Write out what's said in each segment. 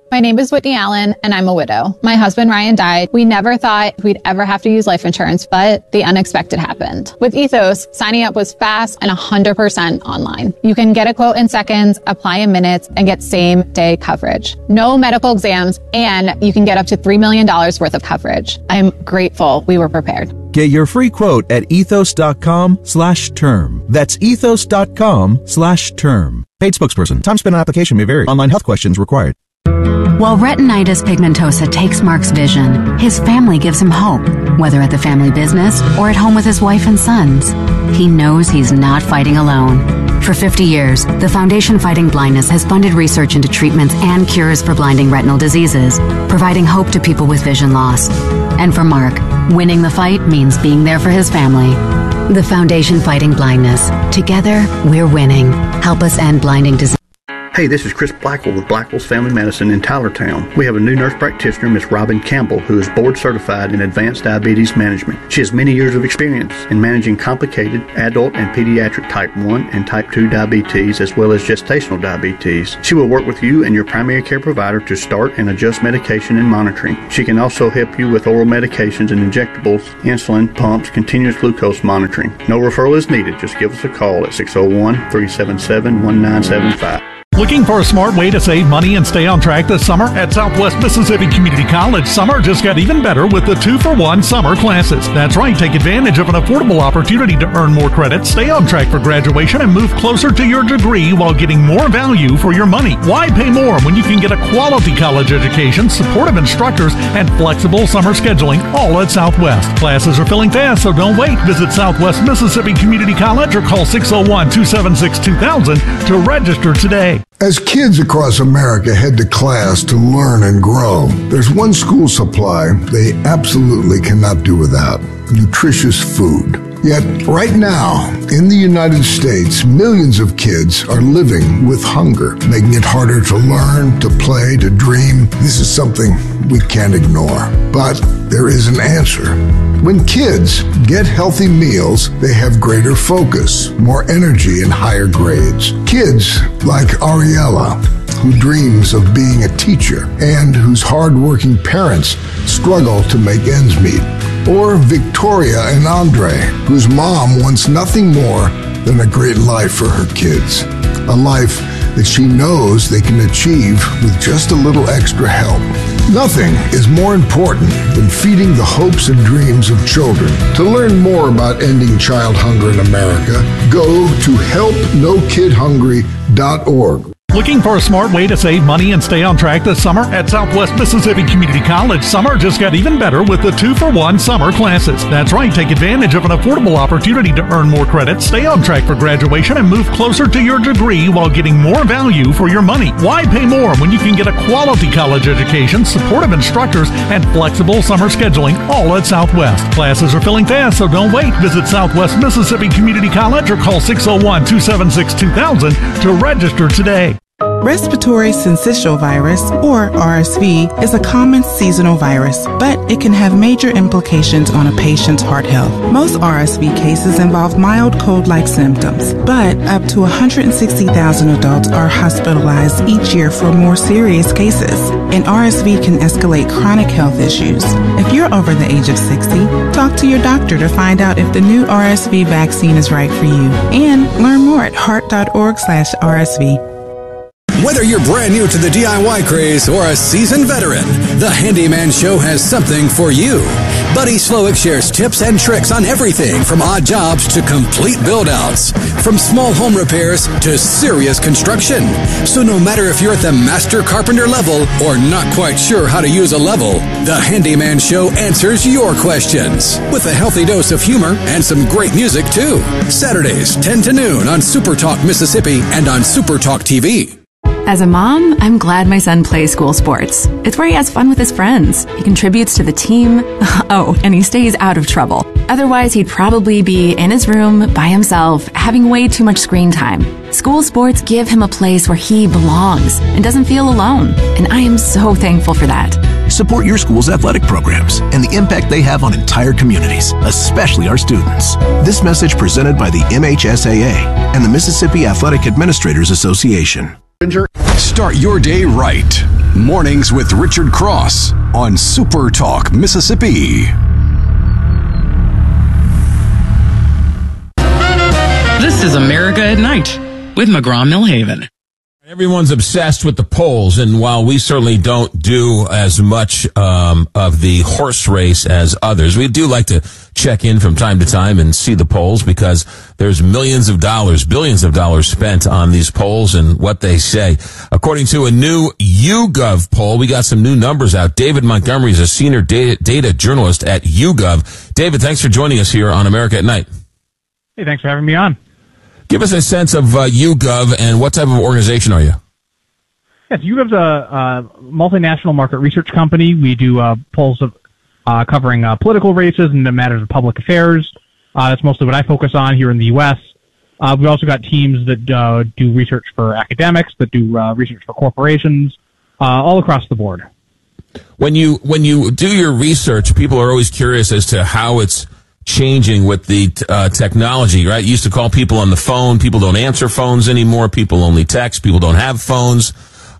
My name is Whitney Allen, and I'm a widow. My husband, Ryan, died. We never thought we'd ever have to use life insurance, but the unexpected happened. With Ethos, signing up was fast and 100% online. You can get a quote in seconds, apply in minutes, and get same-day coverage. No medical exams, and you can get up to $3 million worth of coverage. I'm grateful we were prepared. Get your free quote at ethos.com/term. That's ethos.com/term. Paid spokesperson. Time spent on application may vary. Online health questions required. While retinitis pigmentosa takes Mark's vision, his family gives him hope, whether at the family business or at home with his wife and sons. He knows he's not fighting alone. For 50 years, the Foundation Fighting Blindness has funded research into treatments and cures for blinding retinal diseases, providing hope to people with vision loss. And for Mark, winning the fight means being there for his family. The Foundation Fighting Blindness. Together, we're winning. Help us end blinding disease. Hey, this is Chris Blackwell with Blackwell's Family Medicine in Tylertown. We have a new nurse practitioner, Ms. Robin Campbell, who is board certified in advanced diabetes management. She has many years of experience in managing complicated adult and pediatric type 1 and type 2 diabetes, as well as gestational diabetes. She will work with you and your primary care provider to start and adjust medication and monitoring. She can also help you with oral medications and injectables, insulin, pumps, continuous glucose monitoring. No referral is needed. Just give us a call at 601-377-1975. Looking for a smart way to save money and stay on track this summer? At Southwest Mississippi Community College, summer just got even better with the 2-for-1 summer classes. That's right, take advantage of an affordable opportunity to earn more credits, stay on track for graduation, and move closer to your degree while getting more value for your money. Why pay more when you can get a quality college education, supportive instructors, and flexible summer scheduling all at Southwest? Classes are filling fast, so don't wait. Visit Southwest Mississippi Community College or call 601-276-2000 to register today. As kids across America head to class to learn and grow, there's one school supply they absolutely cannot do without: nutritious food. Yet, right now, in the United States, millions of kids are living with hunger, making it harder to learn, to play, to dream. This is something we can't ignore. But there is an answer. When kids get healthy meals, they have greater focus, more energy, and higher grades. Kids like Ariella, who dreams of being a teacher and whose hard-working parents struggle to make ends meet. Or Victoria and Andre, whose mom wants nothing more than a great life for her kids. A life that she knows they can achieve with just a little extra help. Nothing is more important than feeding the hopes and dreams of children. To learn more about ending child hunger in America, go to helpnokidhungry.org. Looking for a smart way to save money and stay on track this summer? At Southwest Mississippi Community College, summer just got even better with the 2-for-1 summer classes. That's right, take advantage of an affordable opportunity to earn more credits, stay on track for graduation, and move closer to your degree while getting more value for your money. Why pay more when you can get a quality college education, supportive instructors, and flexible summer scheduling all at Southwest? Classes are filling fast, so don't wait. Visit Southwest Mississippi Community College or call 601-276-2000 to register today. Respiratory syncytial virus, or RSV, is a common seasonal virus, but it can have major implications on a patient's heart health. Most RSV cases involve mild cold-like symptoms, but up to 160,000 adults are hospitalized each year for more serious cases, and RSV can escalate chronic health issues. If you're over the age of 60, talk to your doctor to find out if the new RSV vaccine is right for you, and learn more at heart.org/RSV. Whether you're brand new to the DIY craze or a seasoned veteran, the Handyman Show has something for you. Buddy Slowick shares tips and tricks on everything from odd jobs to complete build-outs, from small home repairs to serious construction. So no matter if you're at the master carpenter level or not quite sure how to use a level, the Handyman Show answers your questions with a healthy dose of humor and some great music too. Saturdays, 10 to noon on Super Talk Mississippi and on Super Talk TV. As a mom, I'm glad my son plays school sports. It's where he has fun with his friends. He contributes to the team. Oh, and he stays out of trouble. Otherwise, he'd probably be in his room by himself, having way too much screen time. School sports give him a place where he belongs and doesn't feel alone. And I am so thankful for that. Support your school's athletic programs and the impact they have on entire communities, especially our students. This message presented by the MHSAA and the Mississippi Athletic Administrators Association. Start your day right Mornings with Richard Cross on Super Talk, Mississippi. This is America at Night with McGraw-Millhaven. Everyone's obsessed with the polls, and while we certainly don't do as much of the horse race as others, we do like to check in from time to time and see the polls, because there's millions of dollars, billions of dollars spent on these polls and what they say. According to a new YouGov poll, we got some new numbers out. David Montgomery is a senior data journalist at YouGov. David, thanks for joining us here on America at Night. Hey, thanks for having me on. Give us a sense of YouGov, and what type of organization are you? Yes, YouGov's a multinational market research company. We do polls of covering political races and the matters of public affairs. That's mostly what I focus on here in the U.S. We've also got teams that do research for academics, that do research for corporations, all across the board. When you do your research, people are always curious as to how it's changing with the technology, right? You used to call people on the phone. People don't answer phones anymore. People only text. People don't have phones.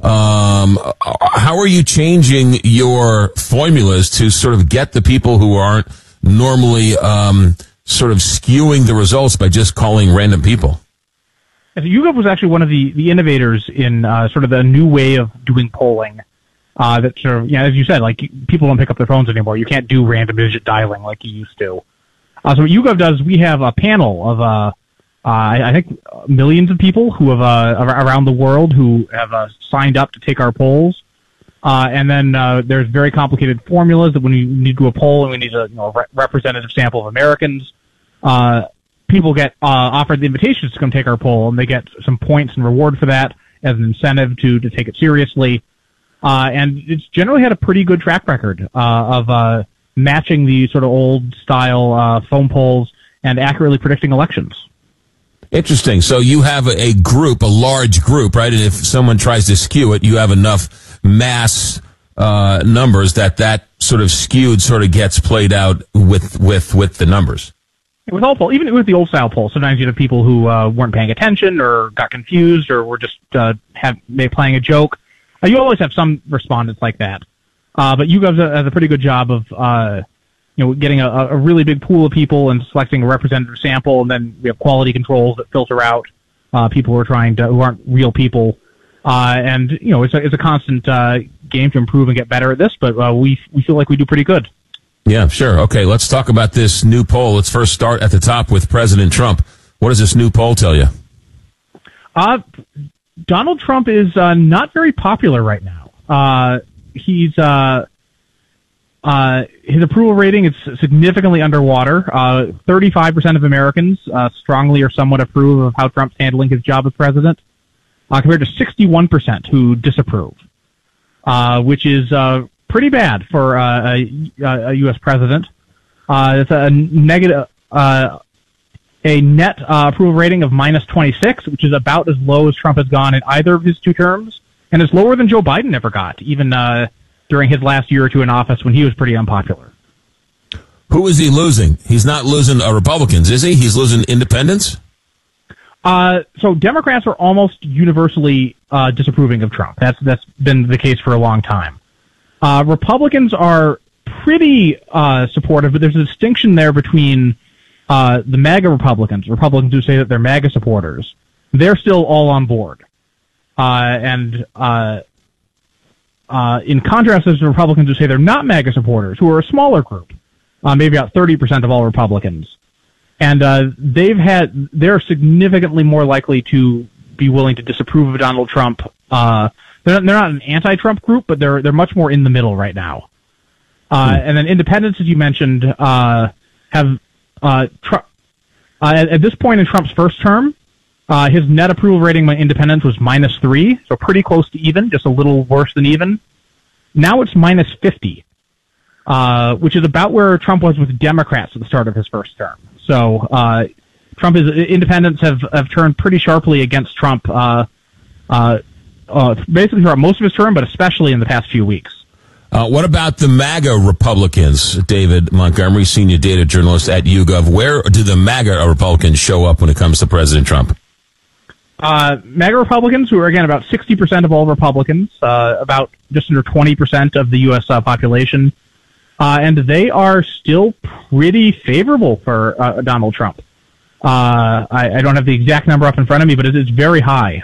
How are you changing your formulas to sort of get the people who aren't normally sort of skewing the results by just calling random people? YouGov was actually one of the innovators in sort of the new way of doing polling. That sort of, as you said, like, people don't pick up their phones anymore. You can't do random digit dialing like you used to. So what YouGov does, we have a panel of, I think, millions of people who have around the world who have signed up to take our polls. And then there's very complicated formulas that when you need to do a poll and we need a representative sample of Americans, people get offered the invitations to come take our poll, and they get some points and reward for that as an incentive to take it seriously. And it's generally had a pretty good track record of matching the sort of old-style phone polls and accurately predicting elections. Interesting. So you have a group, a large group, right? And if someone tries to skew it, you have enough mass numbers that sort of skewed sort of gets played out with the numbers. With all polls, even with the old-style polls, sometimes you have people who weren't paying attention or got confused or were just playing a joke. You always have some respondents like that. But YouGov has a pretty good job of, getting a really big pool of people and selecting a representative sample, and then we have quality controls that filter out people who are who aren't real people. And it's a constant game to improve and get better at this, but we feel like we do pretty good. Yeah, sure. Okay, let's talk about this new poll. Let's first start at the top with President Trump. What does this new poll tell you? Donald Trump is not very popular right now. His approval rating is significantly underwater. 35% of Americans strongly or somewhat approve of how Trump's handling his job as president, compared to 61% who disapprove, which is pretty bad for a U.S. president. It's a negative, a net approval rating of -26, which is about as low as Trump has gone in either of his two terms, and it's lower than Joe Biden ever got, even during his last year or two in office when he was pretty unpopular. Who is he losing? He's not losing Republicans, is he? He's losing independents? So Democrats are almost universally disapproving of Trump. That's been the case for a long time. Republicans are pretty supportive, but there's a distinction there between the MAGA Republicans who say that they're MAGA supporters. They're still all on board. In contrast, there's the Republicans who say they're not MAGA supporters, who are a smaller group, maybe about 30% of all Republicans. And they're significantly more likely to be willing to disapprove of Donald Trump. They're not an anti-Trump group, but they're much more in the middle right now. And then independents, as you mentioned, have at this point in Trump's first term, his net approval rating by independents was -3, so pretty close to even, just a little worse than even. Now it's -50, which is about where Trump was with Democrats at the start of his first term. So independents have turned pretty sharply against Trump, basically throughout most of his term, but especially in the past few weeks. What about the MAGA Republicans? David Montgomery, senior data journalist at YouGov. Where do the MAGA Republicans show up when it comes to President Trump? MAGA Republicans, who are, again, about 60% of all Republicans, about just under 20% of the U.S. Population, and they are still pretty favorable for Donald Trump. I don't have the exact number up in front of me, but it is very high.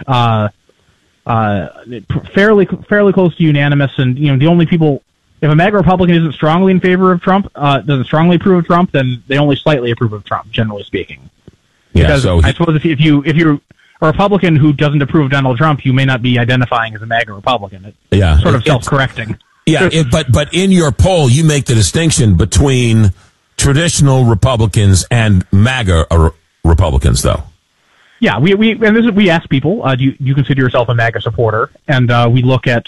Fairly close to unanimous, and the only people, if a MAGA Republican isn't strongly in favor of Trump, doesn't strongly approve of Trump, then they only slightly approve of Trump, generally speaking. Yeah, because I suppose if you're a Republican who doesn't approve of Donald Trump, you may not be identifying as a MAGA Republican. It's sort of self-correcting. Yeah, but in your poll, you make the distinction between traditional Republicans and MAGA Republicans, though. Yeah, we ask people, do you consider yourself a MAGA supporter? And we look at,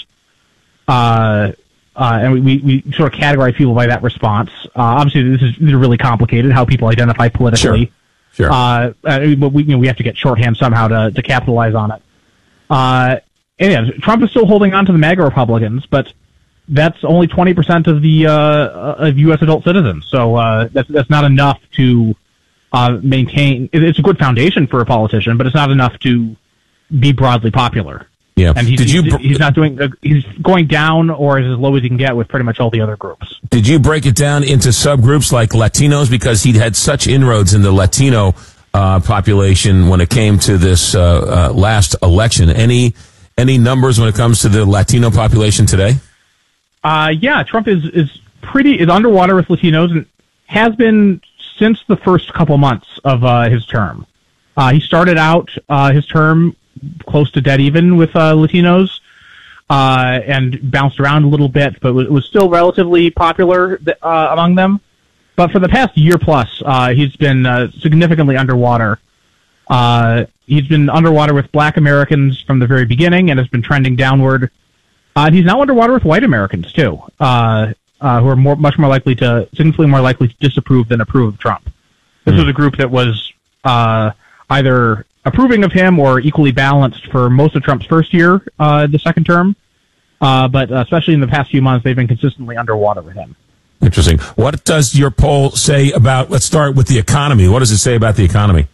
and we sort of categorize people by that response. Obviously, these are really complicated, how people identify politically. Sure. But we have to get shorthand somehow to capitalize on it. And yeah, Trump is still holding on to the MAGA Republicans, but that's only 20% of the of U.S. adult citizens. So that's not enough to maintain. It's a good foundation for a politician, but it's not enough to be broadly popular. Yeah, and he's not doing. He's going down, or is as low as he can get with pretty much all the other groups. Did you break it down into subgroups like Latinos, because he'd had such inroads in the Latino population when it came to this last election? Any numbers when it comes to the Latino population today? Yeah, Trump is underwater with Latinos and has been since the first couple months of his term. He started out his term close to dead even with Latinos, and bounced around a little bit, but was still relatively popular among them. But for the past year plus, he's been significantly underwater. He's been underwater with Black Americans from the very beginning and has been trending downward. He's now underwater with white Americans too, who are significantly more likely to disapprove than approve of Trump. This was a group that was either approving of him or equally balanced for most of Trump's first year, the second term. But especially in the past few months, they've been consistently underwater with him. Interesting. What does your poll say about, let's start with the economy. What does it say about the economy?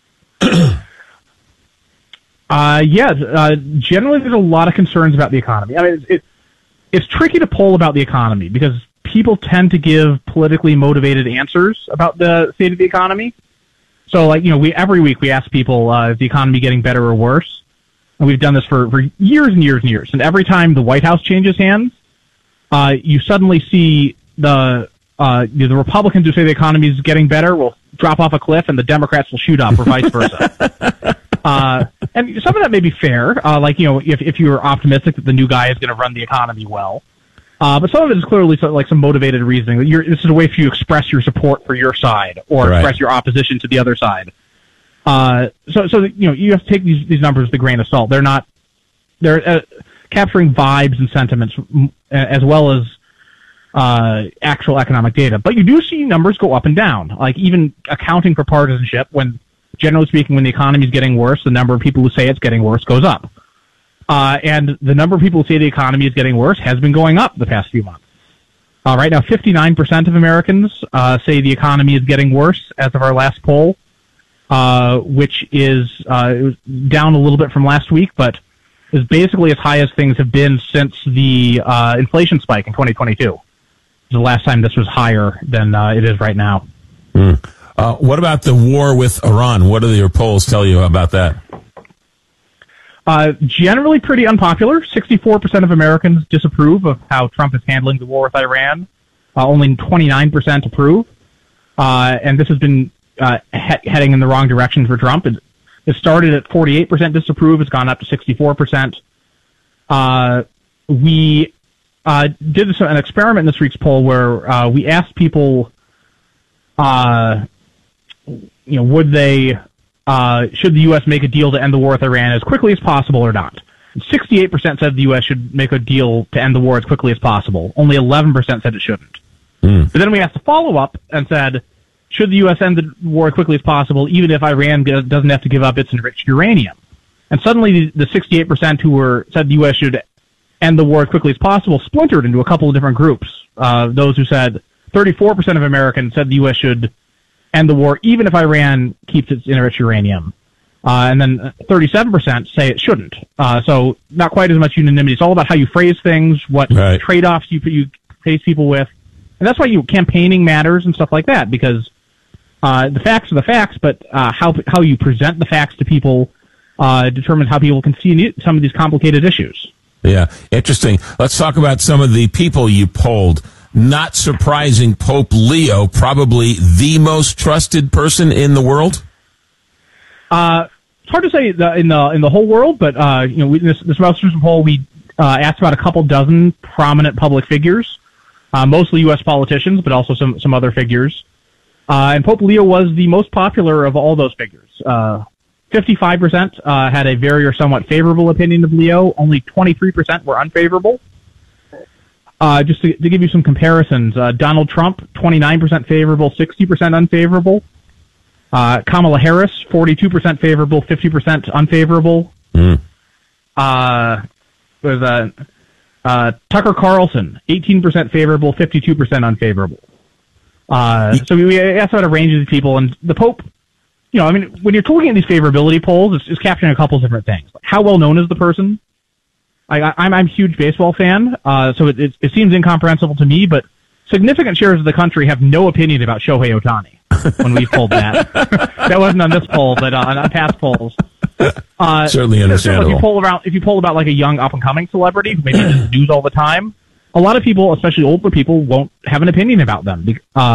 Generally there's a lot of concerns about the economy. I mean, it's tricky to poll about the economy because people tend to give politically motivated answers about the state of the economy. So, every week we ask people, is the economy getting better or worse? And we've done this for years and years and years. And every time the White House changes hands, you suddenly see the Republicans who say the economy is getting better will drop off a cliff and the Democrats will shoot up, or vice versa. And some of that may be fair, if you're optimistic that the new guy is going to run the economy well. But some of it is clearly some motivated reasoning. This is a way for you to express your support for your side or express your opposition to the other side. So you have to take these numbers with a grain of salt. They're capturing vibes and sentiments as well as actual economic data. But you do see numbers go up and down, like even accounting for partisanship. When generally speaking, when the economy is getting worse, the number of people who say it's getting worse goes up. And the number of people who say the economy is getting worse has been going up the past few months. Right now, 59% of Americans say the economy is getting worse as of our last poll, which is it was down a little bit from last week, but is basically as high as things have been since the inflation spike in 2022. The last time this was higher than it is right now. What about the war with Iran? What do your polls tell you about that? Generally pretty unpopular. 64% of Americans disapprove of how Trump is handling the war with Iran. Only 29% approve. And this has been heading in the wrong direction for Trump. It started at 48% disapprove. It's gone up to 64%. We did an experiment in this week's poll where we asked people, would they... should the U.S. make a deal to end the war with Iran as quickly as possible or not? 68% said the U.S. should make a deal to end the war as quickly as possible. Only 11% said it shouldn't. But then we asked a follow-up and said, should the U.S. end the war as quickly as possible even if Iran doesn't have to give up its enriched uranium? And suddenly the 68% who said the U.S. should end the war as quickly as possible splintered into a couple of different groups. Those who said 34% of Americans said the U.S. should end the war even if Iran keeps its enriched uranium. And then 37% say it shouldn't. So not quite as much unanimity. It's all about how you phrase things, what trade-offs you face people with. And that's why campaigning matters and stuff like that, because the facts are the facts, but how you present the facts to people determines how people can see some of these complicated issues. Yeah, interesting. Let's talk about some of the people you polled. Not surprising, Pope Leo, probably the most trusted person in the world? It's hard to say in the whole world, but this most recent poll, we asked about a couple dozen prominent public figures, mostly U.S. politicians, but also some other figures. And Pope Leo was the most popular of all those figures. 55% had a very or somewhat favorable opinion of Leo. Only 23% were unfavorable. Just to give you some comparisons, Donald Trump, 29% favorable, 60% unfavorable. Kamala Harris, 42% favorable, 50% unfavorable. There's Tucker Carlson, 18% favorable, 52% unfavorable. So we asked about a range of these people, and the Pope, when you're looking at these favorability polls, it's capturing a couple of different things. How well known is the person? I'm a huge baseball fan, so it seems incomprehensible to me, but significant shares of the country have no opinion about Shohei Ohtani when we polled that. That wasn't on this poll, but on past polls. Certainly understandable. If you poll about like a young up-and-coming celebrity who maybe does news all the time, a lot of people, especially older people, won't have an opinion about them.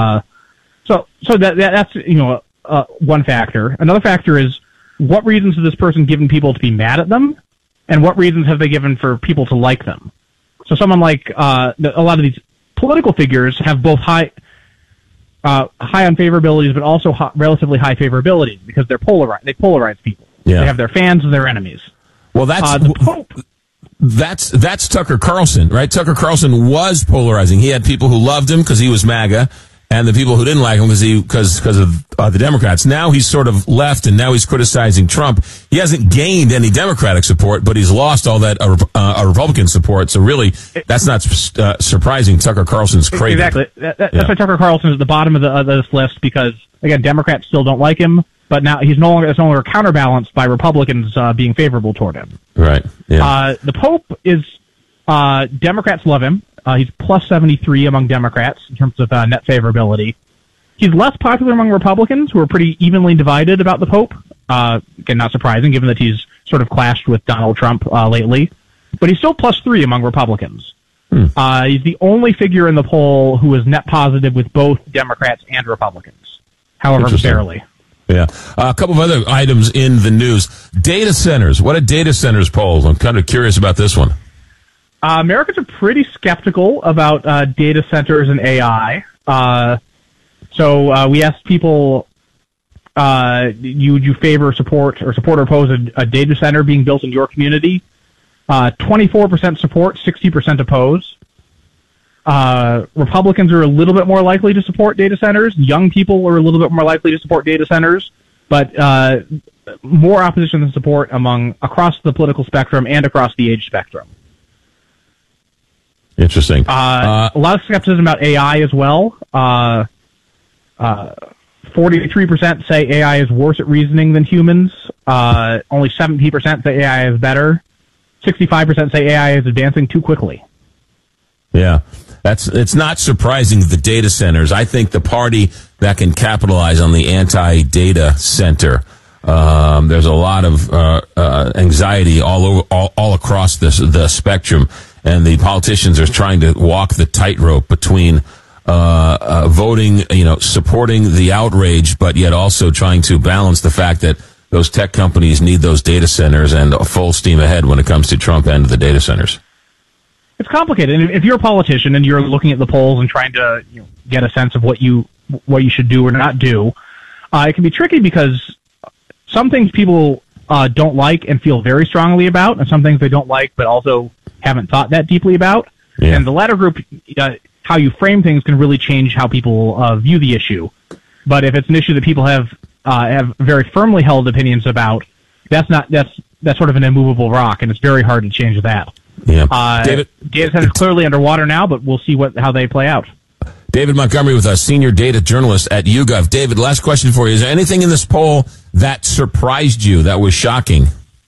So that's one factor. Another factor is what reasons has this person given people to be mad at them, and what reasons have they given for people to like them? So someone like a lot of these political figures have both high unfavorabilities, but also relatively high favorabilities because they're polarized. They polarize people. Yeah. They have their fans and their enemies. Well, the Pope. That's Tucker Carlson, right? Tucker Carlson was polarizing. He had people who loved him because he was MAGA, and the people who didn't like him because of the Democrats. Now he's sort of left, and now he's criticizing Trump. He hasn't gained any Democratic support, but he's lost all that Republican support. So really, that's not surprising. Tucker Carlson's crazy. Exactly. That's why Tucker Carlson is at the bottom of this list, because again, Democrats still don't like him, but now it's no longer counterbalanced by Republicans being favorable toward him. Right. Yeah. The Pope is Democrats love him. He's plus 73 among Democrats in terms of net favorability. He's less popular among Republicans, who are pretty evenly divided about the Pope. Again, not surprising, given that he's sort of clashed with Donald Trump lately. But he's still plus 3 among Republicans. He's the only figure in the poll who is net positive with both Democrats and Republicans, however barely. Yeah. A couple of other items in the news. Data centers. What a data centers poll. I'm kind of curious about this one. Americans are pretty skeptical about data centers and AI. So we asked people, would you favor, support or oppose a data center being built in your community? 24% support, 60% oppose. Republicans are a little bit more likely to support data centers. Young people are a little bit more likely to support data centers, but more opposition than support across the political spectrum and across the age spectrum. Interesting. A lot of skepticism about AI as well. 43% say AI is worse at reasoning than humans. Only 17% say AI is better. 65% say AI is advancing too quickly. Yeah. It's not surprising, the data centers. I think the party that can capitalize on the anti-data center, there's a lot of anxiety all across the spectrum, and the politicians are trying to walk the tightrope between voting, supporting the outrage, but yet also trying to balance the fact that those tech companies need those data centers and full steam ahead when it comes to Trump and the data centers. It's complicated. And if you're a politician and you're looking at the polls and trying to get a sense of what you should do or not do, it can be tricky because some things people don't like and feel very strongly about, and some things they don't like but also haven't thought that deeply about. Yeah. And the latter group, how you frame things can really change how people view the issue. But if it's an issue that people have very firmly held opinions about, that's sort of an immovable rock, and it's very hard to change that. Yeah, David, data centers clearly underwater now, but we'll see how they play out. David Montgomery with us, senior data journalist at YouGov. David, last question for you. Is there anything in this poll that surprised you, that was shocking?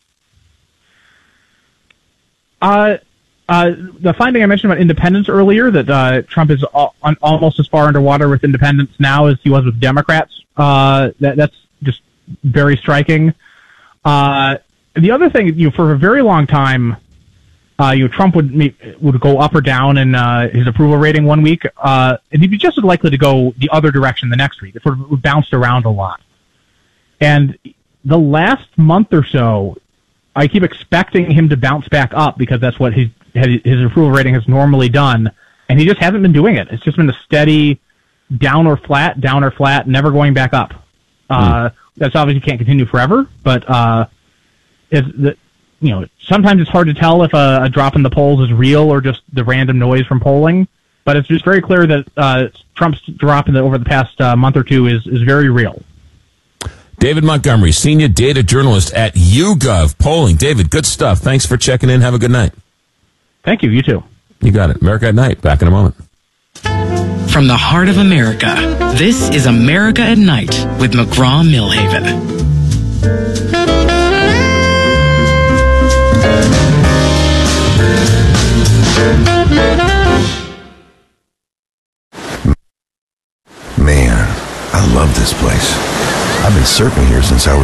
The finding I mentioned about independents earlier, that Trump is almost as far underwater with independents now as he was with Democrats, that's just very striking. The other thing, for a very long time, Trump would go up or down in his approval rating one week, and he'd be just as likely to go the other direction the next week. It sort of bounced around a lot. And the last month or so, I keep expecting him to bounce back up because that's what his approval rating has normally done, and he just hasn't been doing it. It's just been a steady down or flat, never going back up. That's obviously can't continue forever, but sometimes it's hard to tell if a drop in the polls is real or just the random noise from polling. But it's just very clear that Trump's drop over the past month or two is very real. David Montgomery, senior data journalist at YouGov Polling. David, good stuff. Thanks for checking in. Have a good night. Thank you. You too. You got it. America at Night. Back in a moment. From the heart of America, this is America at Night with McGraw-Milhaven. Man, I love this place. I've been surfing here since I was